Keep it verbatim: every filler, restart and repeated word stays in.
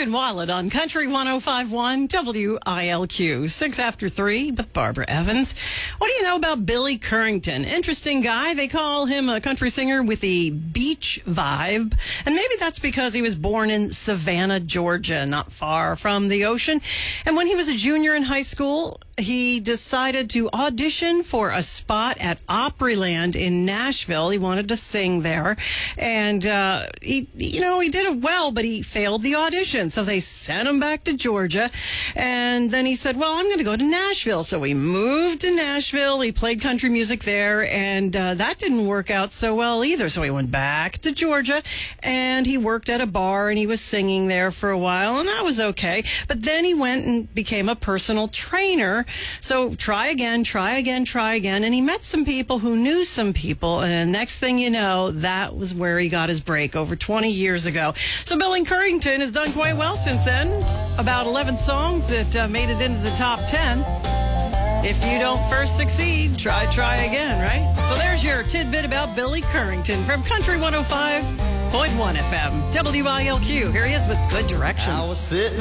Morgan Wallet on Country one oh five point one W I L Q. Six after three with Barbara Evans. What do you know about Billy Currington? Interesting guy. They call him a country singer with a beach vibe. And maybe that's because he was born in Savannah, Georgia, not far from the ocean. And when he was a junior in high school, he decided to audition for a spot at Opryland in Nashville. He wanted to sing there. And uh, he, you know, he did it well, but he failed the audition. So they sent him back to Georgia. And then he said, well, I'm going to go to Nashville. So he moved to Nashville. He played country music there. And uh, that didn't work out so well either. So he went back to Georgia and he worked at a bar and he was singing there for a while. And that was okay. But then he went and became a personal trainer. So try again, try again, try again. And he met some people who knew some people. And next thing you know, that was where he got his break over twenty years ago. So Billy Currington has done quite well since then. About eleven songs that uh, made it into the top ten. If you don't first succeed, try, try again, right? So there's your tidbit about Billy Currington from Country one oh five point one F M. W I L Q. Here he is with Good Directions. I was sitting